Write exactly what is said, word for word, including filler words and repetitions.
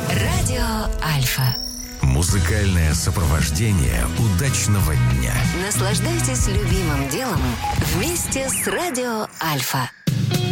Радио Альфа. Музыкальное сопровождение удачного дня. Наслаждайтесь любимым делом вместе с Радио Альфа.